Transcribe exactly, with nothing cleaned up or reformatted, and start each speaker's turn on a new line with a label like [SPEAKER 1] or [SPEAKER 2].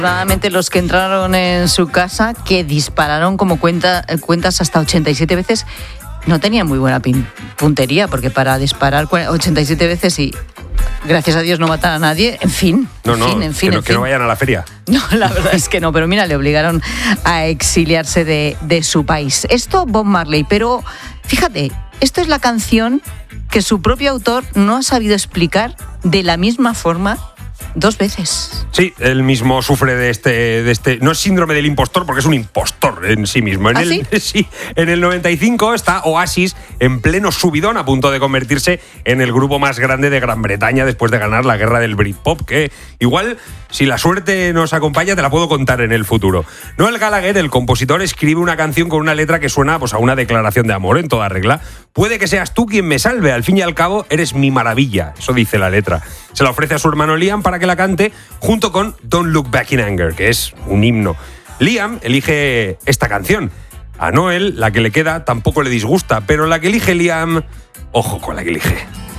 [SPEAKER 1] Afortunadamente los que entraron en su casa, que dispararon como cuenta, cuentas hasta ochenta y siete veces, no tenían muy buena pin- puntería, porque para disparar ochenta y siete veces y gracias a Dios no matar a nadie, en fin,
[SPEAKER 2] No,
[SPEAKER 1] en
[SPEAKER 2] no,
[SPEAKER 1] fin, en fin,
[SPEAKER 2] que, no
[SPEAKER 1] en
[SPEAKER 2] que
[SPEAKER 1] fin.
[SPEAKER 2] no vayan a la feria.
[SPEAKER 1] No, la verdad es que no, pero mira, le obligaron a exiliarse de, de su país. Esto Bob Marley, pero fíjate, esto es la canción que su propio autor no ha sabido explicar de la misma forma dos veces.
[SPEAKER 2] Sí, él mismo sufre de este, de este... No es síndrome del impostor, porque es un impostor en sí mismo. En
[SPEAKER 1] ¿Ah,
[SPEAKER 2] el,
[SPEAKER 1] sí?
[SPEAKER 2] sí, en el noventa y cinco está Oasis en pleno subidón, a punto de convertirse en el grupo más grande de Gran Bretaña después de ganar la guerra del Britpop, que igual, si la suerte nos acompaña, te la puedo contar en el futuro. Noel Gallagher, el compositor, escribe una canción con una letra que suena pues, a una declaración de amor en toda regla. Puede que seas tú quien me salve, al fin y al cabo eres mi maravilla, eso dice la letra. Se la ofrece a su hermano Liam para que la cante junto con Don't Look Back in Anger, que es un himno. Liam elige esta canción. A Noel, la que le queda, tampoco le disgusta, pero la que elige Liam, ojo con la que elige.